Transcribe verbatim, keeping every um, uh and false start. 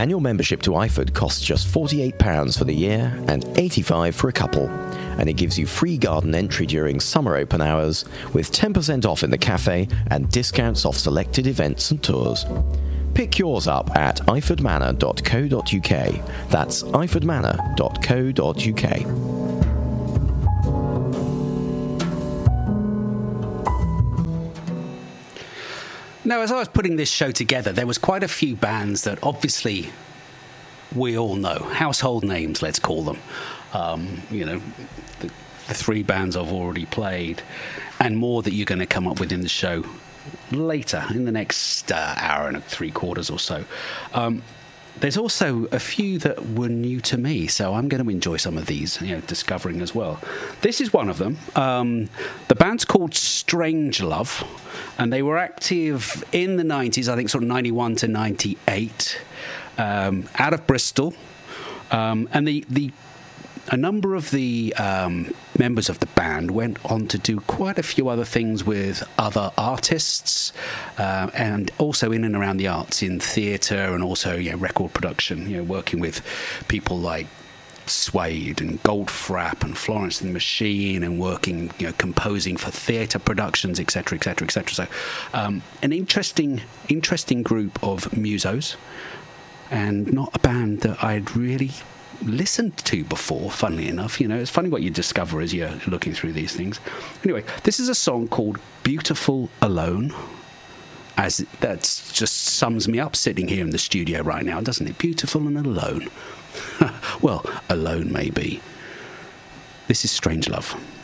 Annual membership to iFood costs just forty-eight pounds for the year and eighty-five pounds for a couple, and it gives you free garden entry during summer open hours with ten percent off in the cafe and discounts off selected events and tours. Pick yours up at iford manor dot co dot uk. That's iford manor dot co dot uk. Now, as I was putting this show together, there was quite a few bands that obviously we all know. Household names, let's call them. Um, you know, the, the three bands I've already played, and more that you're going to come up with in the show later, in the next uh, hour and three quarters or so. Um, there's also a few that were new to me, so I'm going to enjoy some of these, you know, discovering as well. This is one of them. Um, the band's called Strangelove, and they were active in the nineties, I think sort of ninety-one to ninety-eight, um, out of Bristol. Um, and the, the a number of the um, members of the band went on to do quite a few other things with other artists, uh, and also in and around the arts, in theatre and also, you know, record production, you know, working with people like Suede and Goldfrapp and Florence and the Machine, and working, you know, composing for theatre productions, et cetera, et cetera, et cetera. So, um, an interesting, interesting group of musos, and not a band that I'd really listened to before, funnily enough. You know, it's funny what you discover as you're looking through these things. Anyway, this is a song called Beautiful Alone, as that just sums me up sitting here in the studio right now, doesn't it? Beautiful and alone. Well, alone maybe. This is Strangelove.